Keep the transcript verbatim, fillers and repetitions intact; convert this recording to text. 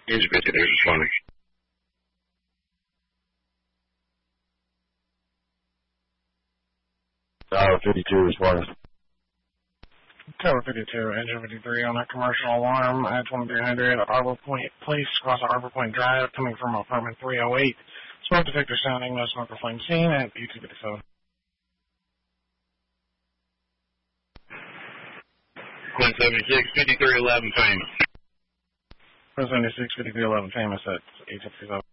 Engine fifty-three responding. Tower fifty-two responding. Tower fifty-two, Engine fifty-three on a commercial alarm at twenty-three hundred Arbor Point Place, across Arbor Point Drive, coming from apartment three oh eight. Smoke detector sounding, no smoke or flame seen at U two fifty-seven. one seventy-six, fifty-three eleven famous. one seventy-six, fifty-three eleven famous at U two fifty-seven.